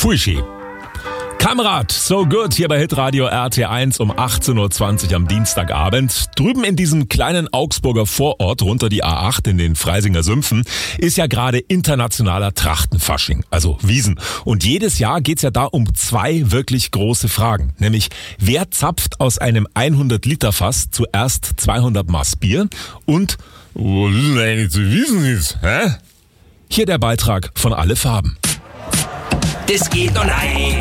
Fuschi. Kamerad, so good hier bei Hitradio RT1 um 18.20 Uhr am Dienstagabend. Drüben in diesem kleinen Augsburger Vorort runter die A8 in den Freisinger Sümpfen ist ja gerade internationaler Trachtenfasching, also Wiesn. Und jedes Jahr geht's ja da um zwei wirklich große Fragen. Nämlich, wer zapft aus einem 100-Liter-Fass zuerst 200 Maß Bier? Und, was ist denn eigentlich zu Wiesn ist, hä? Hier der Beitrag von Alle Farben. Das geht noch nicht.